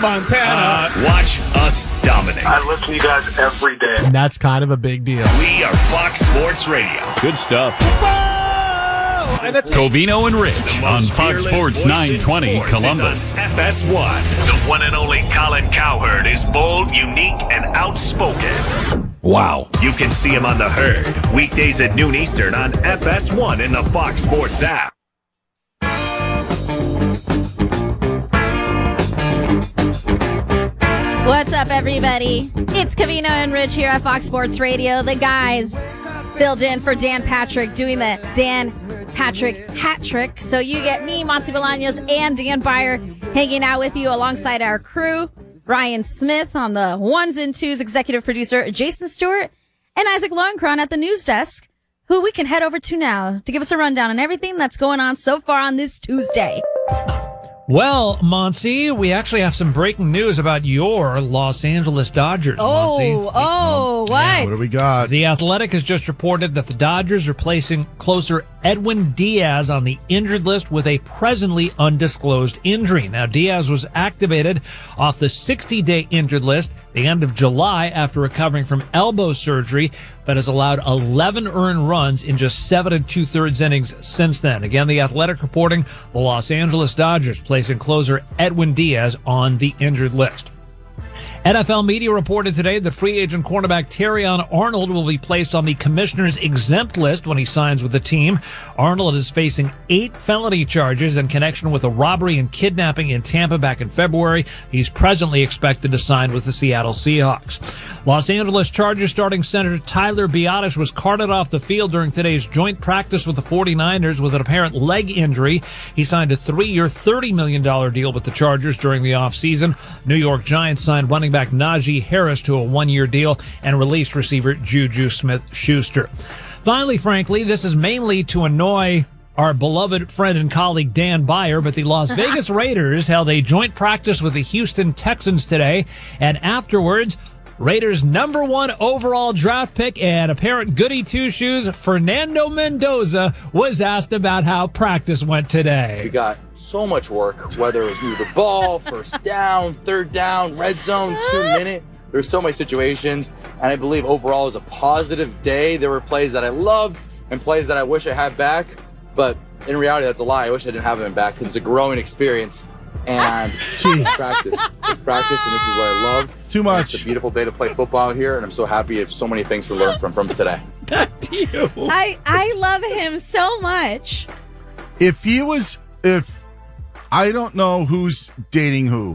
Montana. Watch us dominate. I listen to you guys every day. And that's kind of a big deal. We are Fox Sports Radio. Good stuff. And that's Covino and Rich on Fox Sports 920 Columbus. FS1. The one and only Colin Cowherd is bold, unique, and outspoken. Wow. You can see him on The Herd, weekdays at noon Eastern on FS1 in the Fox Sports app. What's up, everybody? It's Covino and Rich here at Fox Sports Radio. The guys filled in for Dan Patrick doing the Dan Patrick hat trick. So you get me, Monty Bolaños, and Dan Beyer hanging out with you alongside our crew. Ryan Smith on the ones and twos, executive producer Jason Stewart, and Isaac Lowenkron at the news desk, who we can head over to now to give us a rundown on everything that's going on so far on this Tuesday. Well, Monty, we actually have some breaking news about your Los Angeles Dodgers, Monty. What? what do we got? The Athletic has just reported that the Dodgers are placing closer Edwin Diaz on the injured list with a presently undisclosed injury. Now, Diaz was activated off the 60-day injured list the end of July after recovering from elbow surgery, but has allowed 11 earned runs in just 7 2/3 innings since then. Again, the Athletic reporting the Los Angeles Dodgers placing closer Edwin Diaz on the injured list. NFL media reported today that free agent cornerback Terrion Arnold will be placed on the commissioner's exempt list when he signs with the team. Arnold is facing 8 felony charges in connection with a robbery and kidnapping in Tampa back in February. He's presently expected to sign with the Seattle Seahawks. Los Angeles Chargers starting center Tyler Biadasz was carted off the field during today's joint practice with the 49ers with an apparent leg injury. He signed a 3-year, $30 million deal with the Chargers during the offseason. New York Giants signed running back Najee Harris to a 1-year deal and released receiver Juju Smith-Schuster. Finally, frankly, this is mainly to annoy our beloved friend and colleague Dan Beyer, but the Las Vegas Raiders held a joint practice with the Houston Texans today, and afterwards, Raiders' number 1 overall draft pick and apparent goody two-shoes, Fernando Mendoza, was asked about how practice went today. We got so much work, whether it was move the ball, first down, third down, red zone, 2-minute. There's so many situations, and I believe overall it was a positive day. There were plays that I loved and plays that I wish I had back, but in reality, that's a lie. I wish I didn't have them back because it's a growing experience. And it's practice, and this is what I love. Too much. It's a beautiful day to play football here, and I'm so happy. I have so many things to learn from today. Back to you. I love him so much. If I don't know who's dating who,